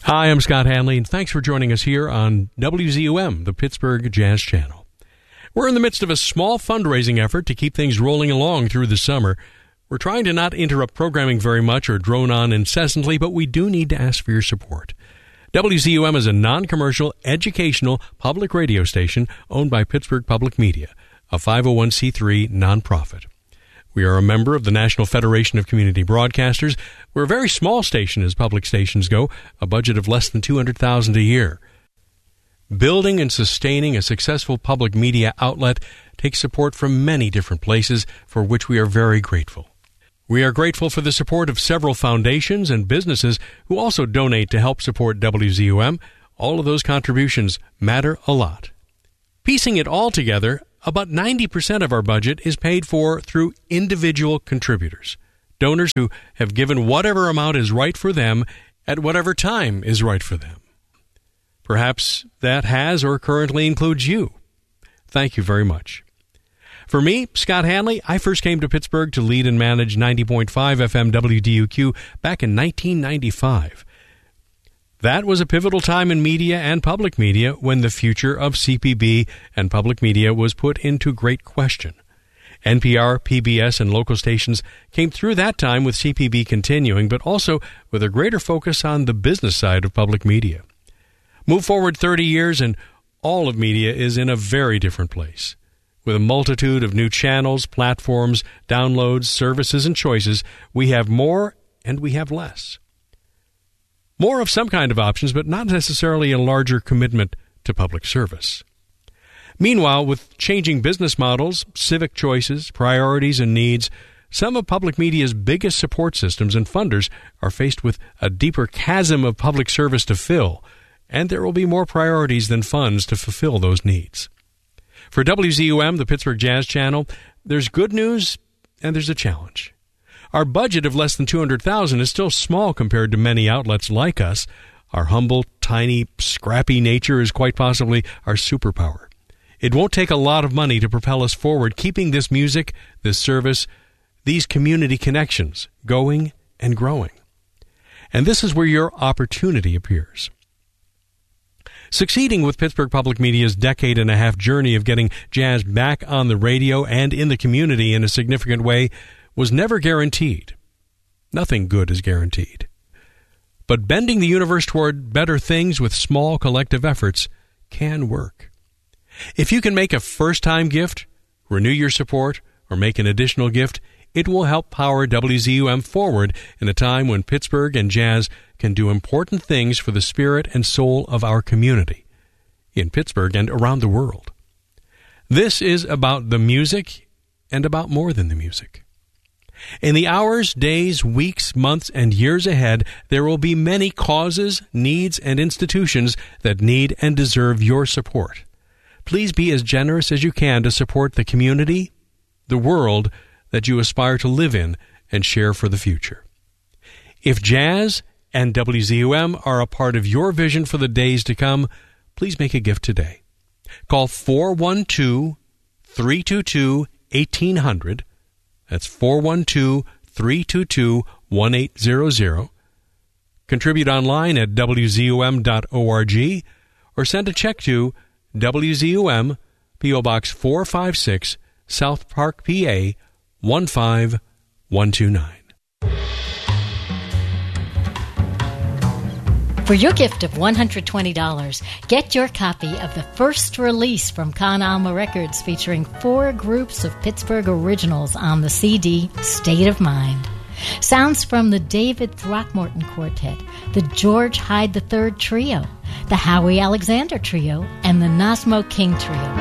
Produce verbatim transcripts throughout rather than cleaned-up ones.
Hi, I'm Scott Hanley, and thanks for joining us here on W Z U M, the Pittsburgh Jazz Channel. We're in the midst of a small fundraising effort to keep things rolling along through the summer. We're trying to not interrupt programming very much or drone on incessantly, but we do need to ask for your support. W Z U M is a non-commercial, educational, public radio station owned by Pittsburgh Public Media, a five oh one c three nonprofit. We are a member of the National Federation of Community Broadcasters. We're a very small station as public stations go, a budget of less than two hundred thousand dollars a year. Building and sustaining a successful public media outlet takes support from many different places, for which we are very grateful. We are grateful for the support of several foundations and businesses who also donate to help support W Z U M. All of those contributions matter a lot. Piecing it all together, about ninety percent of our budget is paid for through individual contributors, donors who have given whatever amount is right for them at whatever time is right for them. Perhaps that has or currently includes you. Thank you very much. For me, Scott Hanley, I first came to Pittsburgh to lead and manage ninety point five F M W D U Q back in nineteen ninety-five. That was a pivotal time in media and public media when the future of C P B and public media was put into great question. N P R, P B S, and local stations came through that time with C P B continuing, but also with a greater focus on the business side of public media. Move forward thirty years and all of media is in a very different place. With a multitude of new channels, platforms, downloads, services, and choices, we have more and we have less. More of some kind of options, but not necessarily a larger commitment to public service. Meanwhile, with changing business models, civic choices, priorities, and needs, some of public media's biggest support systems and funders are faced with a deeper chasm of public service to fill, and there will be more priorities than funds to fulfill those needs. For W Z U M, the Pittsburgh Jazz Channel, there's good news and there's a challenge. Our budget of less than two hundred thousand dollars is still small compared to many outlets like us. Our humble, tiny, scrappy nature is quite possibly our superpower. It won't take a lot of money to propel us forward, keeping this music, this service, these community connections going and growing. And this is where your opportunity appears. Succeeding with Pittsburgh Public Media's decade-and-a-half journey of getting jazz back on the radio and in the community in a significant way was never guaranteed. Nothing good is guaranteed. But bending the universe toward better things with small collective efforts can work. If you can make a first-time gift, renew your support, or make an additional gift, it will help power W Z U M forward in a time when Pittsburgh and jazz can do important things for the spirit and soul of our community, in Pittsburgh and around the world. This is about the music and about more than the music. In the hours, days, weeks, months, and years ahead, there will be many causes, needs, and institutions that need and deserve your support. Please be as generous as you can to support the community, the world that you aspire to live in and share for the future. If jazz and W Z U M are a part of your vision for the days to come, please make a gift today. Call four one two, three two two, one eight hundred. That's four one two, three two two, one eight hundred. Contribute online at w z u m dot org or send a check to W Z U M, P O Box four five six, South Park, P A one five one two nine. For your gift of one hundred twenty dollars, get your copy of the first release from Con Alma Records featuring four groups of Pittsburgh originals on the C D State of Mind. Sounds from the David Throckmorton Quartet, the George Hyde the Third Trio, the Howie Alexander Trio, and the Nasmo King Trio.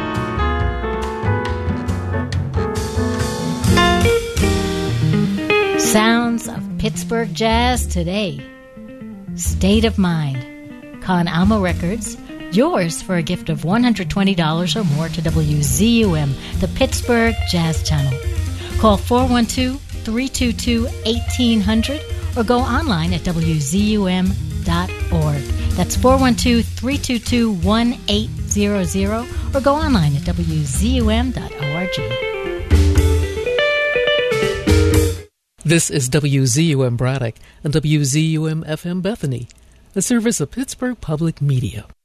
Sounds of Pittsburgh jazz today. State of Mind. Con Alma Records, yours for a gift of one hundred twenty dollars or more to W Z U M, the Pittsburgh Jazz Channel. Call four one two, three two two, one eight hundred or go online at w z u m dot org. That's four one two, three two two, one eight hundred or go online at w z u m dot org. This is W Z U M Braddock and W Z U M F M Bethany. a service of Pittsburgh Public Media.